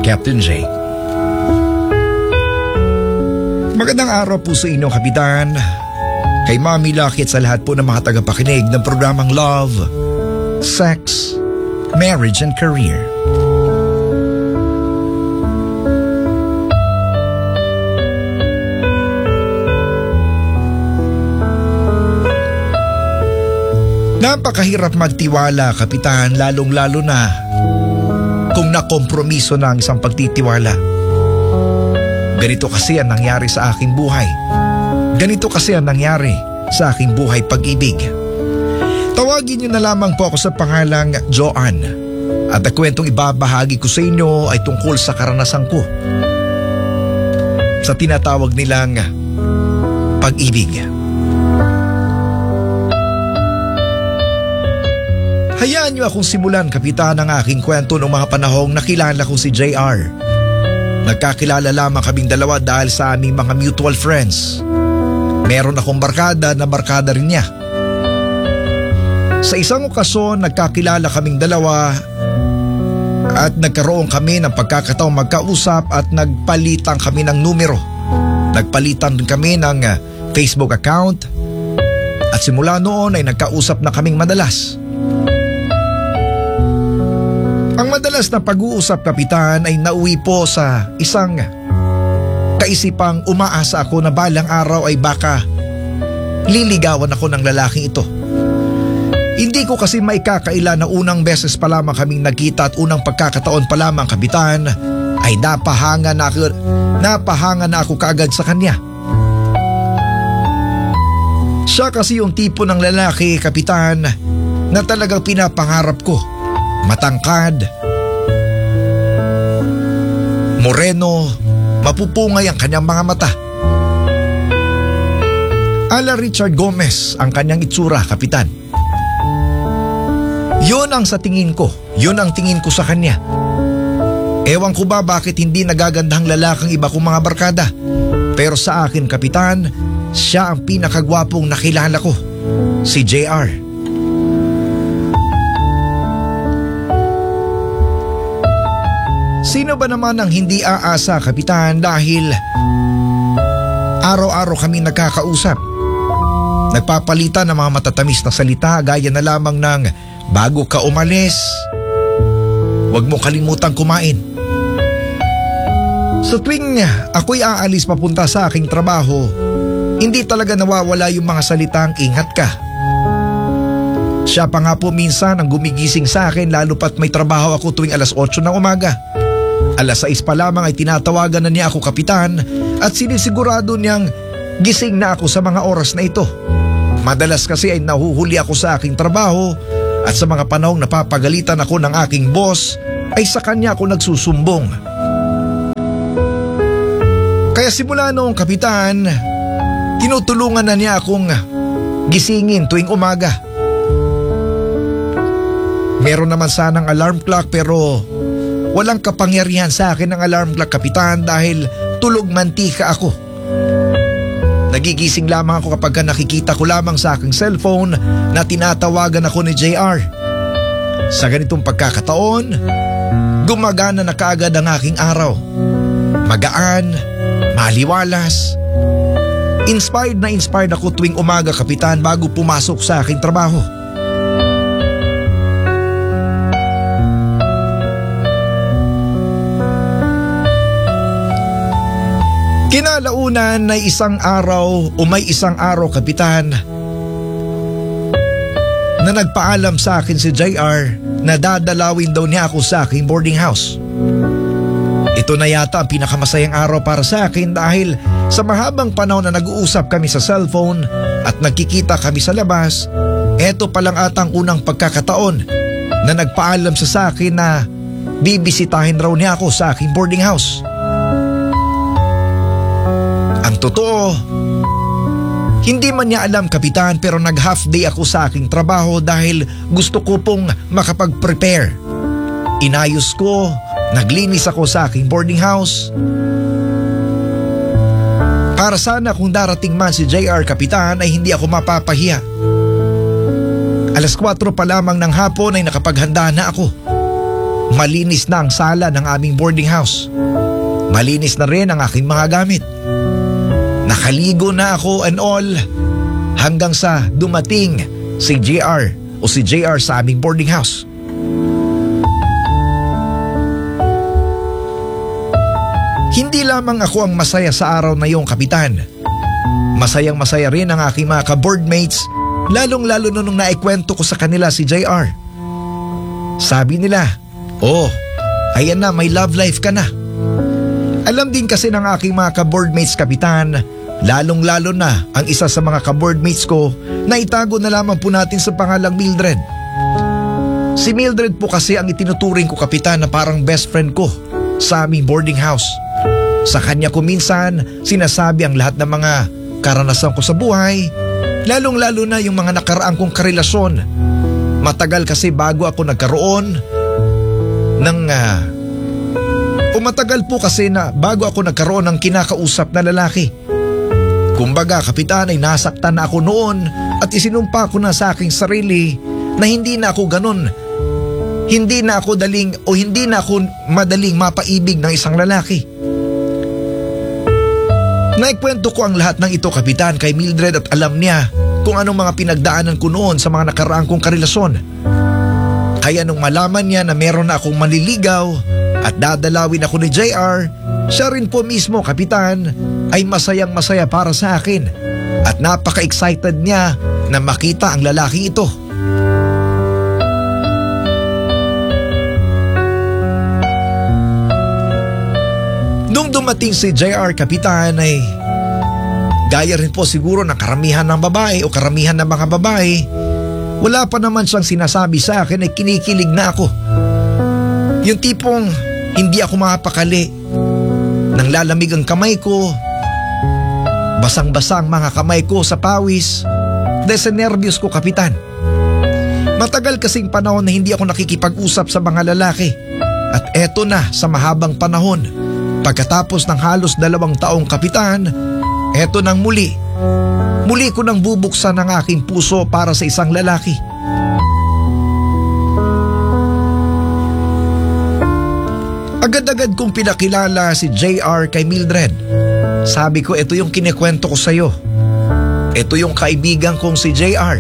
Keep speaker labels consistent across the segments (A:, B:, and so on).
A: Captain J. Magandang araw po sa inyo, Kapitan. Kay Mami Lucky at sa lahat po ng mga tagapakinig ng programang Love, Sex, Marriage and Career. Napakahirap magtiwala, Kapitan, lalong-lalo na kung nakompromiso na ang isang pagtitiwala. Ganito kasi ang nangyari sa aking buhay. Ganito kasi ang nangyari sa aking buhay pag-ibig. Tawagin niyo na lamang po ako sa pangalang Joanne. At ang kwentong ibabahagi ko sa inyo ay tungkol sa karanasan ko sa tinatawag nilang pag-ibig. Hayaan niyo akong simulan, Kapitan, ang aking kwento noong mga panahong nakilala ko si JR. Nagkakilala lamang kaming dalawa dahil sa aming mga mutual friends. Meron akong barkada na barkada rin niya. Sa isang okasyon, nagkakilala kaming dalawa at nagkaroon kami ng pagkakataong magkausap at nagpalitan kami ng numero. Nagpalitan din kami ng Facebook account at simula noon ay nagkausap na kaming madalas. Ang madalas na pag-uusap, Kapitan, ay nauwi po sa isang kaisipang umaasa ako na balang araw ay baka liligawan ako ng lalaking ito. Hindi ko kasi maikakaila na unang beses pa lamang kaming nagkita at unang pagkakataon pa lamang, Kapitan, ay napahanga na ako kaagad sa kanya. Siya kasi yung tipo ng lalaki, Kapitan, na talagang pinapangarap ko. Matangkad, moreno, mapupungay ang kanyang mga mata. Ala Richard Gomez ang kanyang itsura, Kapitan. Yun ang sa tingin ko, yun ang tingin ko sa kanya. Ewan ko ba bakit hindi nagagandang lalakang iba kong mga barkada. Pero sa akin, Kapitan, siya ang pinakagwapong nakilala ko, si JR. Sino ba naman ang hindi aasa, Kapitan, dahil araw-araw kami nagkakausap. Nagpapalitan ng mga matatamis na salita gaya na lamang ng bago ka umalis, huwag mo kalimutang kumain. Sa tuwing ako'y aalis papunta sa aking trabaho, hindi talaga nawawala yung mga salitang ingat ka. Siya pa nga po minsan ang gumigising sa akin lalo pat may trabaho ako tuwing alas 8 ng umaga. Alas 6 pa lamang ay tinatawagan na niya ako, Kapitan, at sinisigurado niyang gising na ako sa mga oras na ito. Madalas kasi ay nahuhuli ako sa aking trabaho at sa mga panahong napapagalitan ako ng aking boss ay sa kanya ako nagsusumbong. Kaya simula noong, Kapitan, tinutulungan na niya akong gisingin tuwing umaga. Meron naman sanang alarm clock pero walang kapangyarihan sa akin ang alarm clock, Kapitan, dahil tulog mantika ako. Nagigising lamang ako kapag nakikita ko lamang sa aking cellphone na tinatawagan ako ni JR. Sa ganitong pagkakataon, gumagana na kaagad ang aking araw. Magaan, maliwalas. Inspired ako tuwing umaga, Kapitan, bago pumasok sa aking trabaho. Kinalaunan na may isang araw, Kapitan, na nagpaalam sa akin si JR na dadalawin daw niya ako sa aking boarding house. Ito na yata ang pinakamasayang araw para sa akin dahil sa mahabang panahon na nag-uusap kami sa cellphone at nagkikita kami sa labas, eto palang atang unang pagkakataon na nagpaalam siya sa akin na bibisitahin raw niya ako sa aking boarding house. Ang totoo, hindi man niya alam, Kapitan, pero nag-half day ako sa aking trabaho dahil gusto ko pong makapag-prepare. Inayos ko, naglinis ako sa aking boarding house. Para sana kung darating man si JR, Kapitan, ay hindi ako mapapahiya. Alas 4 pa lamang ng hapon ay nakapaghanda na ako. Malinis na ang sala ng aming boarding house. Malinis na rin ang aking mga gamit. Nakaligo na ako and all hanggang sa dumating si JR sa aming boarding house. Hindi lamang ako ang masaya sa araw na iyong, Kapitan. Masayang masaya rin ang aking mga ka-boardmates, lalong-lalo na nung naikwento ko sa kanila si JR. Sabi nila, "Oh, ayan na, may love life ka na." Alam din kasi ng aking mga ka-boardmates, Kapitan, lalong-lalo na ang isa sa mga ka-boardmates ko na itago na lamang po natin sa pangalang Mildred. Si Mildred po kasi ang itinuturing ko, Kapitan, na parang best friend ko sa aming boarding house. Sa kanya ko minsan sinasabi ang lahat ng mga karanasan ko sa buhay, lalong-lalo na yung mga nakaraan kong karelasyon. Matagal kasi bago ako nagkaroon ng matagal po kasi na bago ako nagkaroon ng kinakausap na lalaki. Kumbaga, Kapitan, ay nasaktan na ako noon at isinumpa ko na sa aking sarili na hindi na ako ganun. Hindi na ako madaling mapaibig ng isang lalaki. Naikwento ko ang lahat ng ito, Kapitan, kay Mildred at alam niya kung anong mga pinagdaanan ko noon sa mga nakaraang kong karelasyon. Kaya nung malaman niya na meron na akong manliligaw at dadalawin ako ni JR, siya rin po mismo, Kapitan, ay masayang masaya para sa akin at napaka-excited niya na makita ang lalaki ito. Nung dumating si JR, Kapitan, ay gaya rin po siguro ng karamihan ng babae o karamihan ng mga babae, wala pa naman siyang sinasabi sa akin ay kinikilig na ako. Yung tipong hindi ako makapakali. Nang lalamig ang kamay ko, basang-basa ang mga kamay ko sa pawis dahil sa nervyos ko, Kapitan. Matagal kasing panahon na hindi ako nakikipag-usap sa mga lalaki at eto na sa mahabang panahon. Pagkatapos ng halos 2 taong, Kapitan, eto nang muli ko nang bubuksan ang aking puso para sa isang lalaki. Agad-agad kong pinakilala si JR kay Mildred. Sabi ko, ito yung kinikwento ko sa'yo. Ito yung kaibigan kong si JR.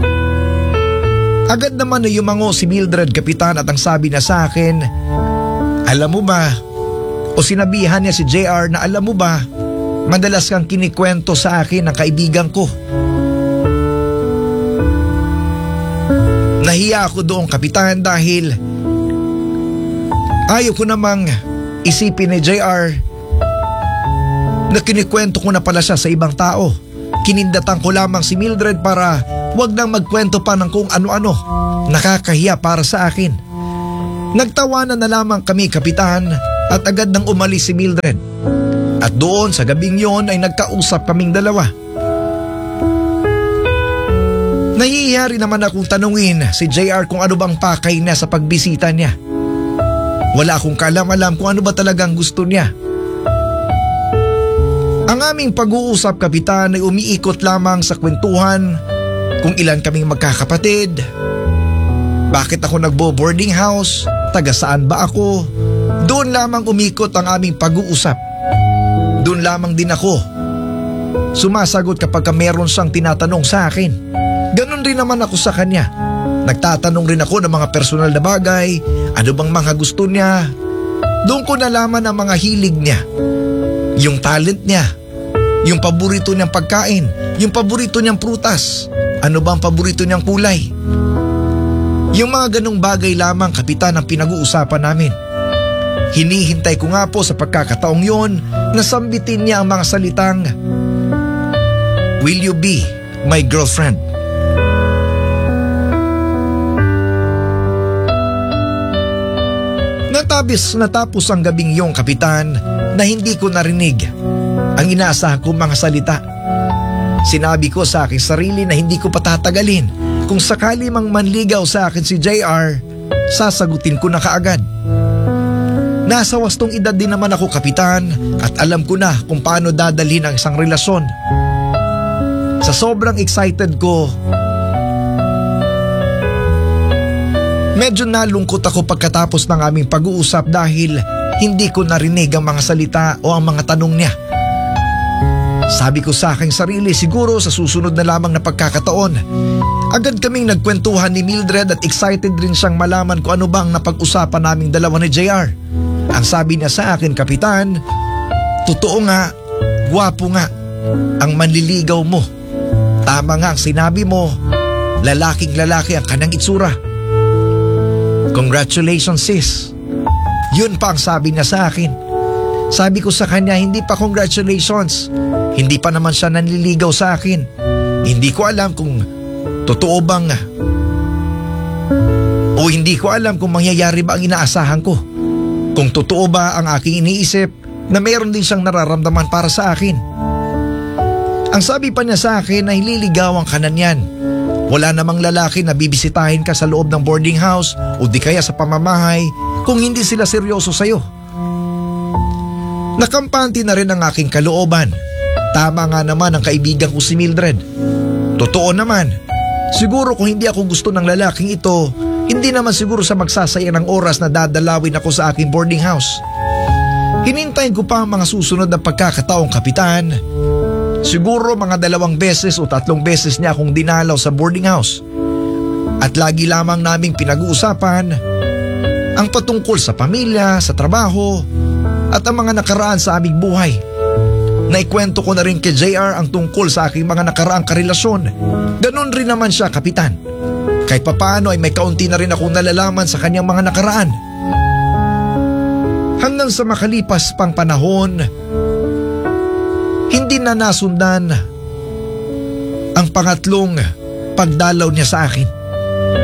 A: Agad naman na yumango si Mildred, Kapitan, at ang sabi na sa akin, alam mo ba, o sinabihan niya si JR na alam mo ba, madalas kang kinikwento sa akin ng kaibigan ko. Nahiya ako doon, Kapitan, dahil ayaw ko namang isipin ni JR na kinikwento ko na pala siya sa ibang tao. Kinindatan ko lamang si Mildred para wag nang magkwento pa ng kung ano-ano. Nakakahiya para sa akin. Nagtawanan na lamang kami, Kapitan, at agad nang umalis si Mildred. At doon sa gabing yon ay nagkausap kaming dalawa. Nahihiya rin naman akong tanungin si JR kung ano bang pakay niya sa pagbisita niya. Wala akong kaalam-alam kung ano ba talagang gusto niya. Ang aming pag-uusap, Kapitan, ay umiikot lamang sa kwentuhan kung ilan kaming magkakapatid, bakit ako nagbo-boarding house, taga saan ba ako. Doon lamang umikot ang aming pag-uusap. Doon lamang din ako sumasagot kapag meron siyang tinatanong sa akin. Ganon rin naman ako sa kanya. Nagtatanong rin ako ng mga personal na bagay, ano bang mga gusto niya. Doon ko nalaman ang mga hilig niya, yung talent niya, yung paborito niyang pagkain, yung paborito niyang prutas, ano bang paborito niyang kulay. Yung mga ganong bagay lamang, Kapitan, ang pinag-uusapan namin. Hinihintay ko nga po sa pagkakataong yon na sambitin niya ang mga salitang, "Will you be my girlfriend?" Natapos ang gabing yong, Kapitan, na hindi ko narinig ang inaasahan kong mga salita. Sinabi ko sa aking sarili na hindi ko patatagalin. Kung sakali mang manligaw sa akin si JR, sasagutin ko na kaagad. Nasa wastong edad din naman ako, Kapitan, at alam ko na kung paano dadalhin ang isang relasyon. Sa sobrang excited ko, Medyo nalungkot ako pagkatapos ng aming pag-uusap dahil hindi ko narinig ang mga salita o ang mga tanong niya. Sabi ko sa aking sarili, siguro sa susunod na lamang na pagkakataon. Agad kaming nagkwentuhan ni Mildred at excited rin siyang malaman kung ano bang napag-usapan naming dalawa ni JR. Ang sabi niya sa akin, Kapitan, totoo nga, gwapo nga ang manliligaw mo. Tama nga ang sinabi mo, lalaking lalaki ang kanang itsura. Congratulations sis. Yun pa ang sabi niya sa akin. Sabi ko sa kanya, hindi pa congratulations. Hindi pa naman siya nanliligaw sa akin. Hindi ko alam kung totoo bang o hindi ko alam kung mangyayari ba ang inaasahan ko. Kung totoo ba ang aking iniisip na mayroon din siyang nararamdaman para sa akin. Ang sabi pa niya sa akin na hililigawan ka na niyan. Wala namang lalaki na bibisitahin ka sa loob ng boarding house o di kaya sa pamamahay kung hindi sila seryoso sa'yo. Nakampante na rin ang aking kalooban. Tama nga naman ang kaibigan ko si Mildred. Totoo naman. Siguro kung hindi ako gusto ng lalaking ito, hindi naman siguro sa magsasaya ng oras na dadalawin ako sa aking boarding house. Hinintayin ko pa ang mga susunod na pagkakataong Kapitan. Siguro mga 2 beses o 3 beses niya akong dinalaw sa boarding house. At lagi lamang naming pinag-uusapan ang patungkol sa pamilya, sa trabaho, at ang mga nakaraan sa aming buhay. Naikwento ko na rin kay JR ang tungkol sa aking mga nakaraang karelasyon. Ganon rin naman siya, Kapitan. Kahit papaano ay may kaunti na rin akong nalalaman sa kanyang mga nakaraan. Hanggang sa makalipas pang panahon, hindi na nasundan ang pangatlong pagdalaw niya sa akin.